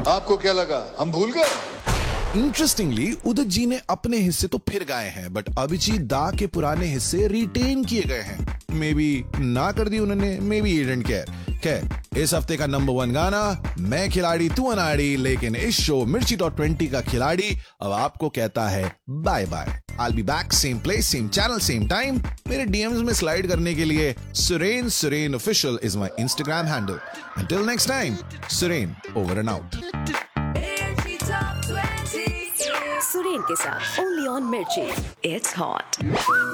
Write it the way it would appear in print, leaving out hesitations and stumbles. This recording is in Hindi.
आपको क्या लगा हम भूल गए? इंटरेस्टिंगली उदित जी ने अपने हिस्से तो फिर गाए हैं, बट अभिजीत दा के पुराने हिस्से रिटेन किए गए हैं। मे बी ना कर दी उन्होंने, मे बी डिडंट केयर। खैर, इस हफ्ते का नंबर 1 गाना मैं खिलाड़ी तू अनाड़ी, लेकिन इस शो मिर्ची.20 का खिलाड़ी अब आपको कहता है bye bye. I'll be back, same place, same channel, same time. मेरे DMs में स्लाइड करने के लिए Suren Official is my Instagram handle. Until next time, Suren over and out. Suren के साथ only on Mirchi. It's hot.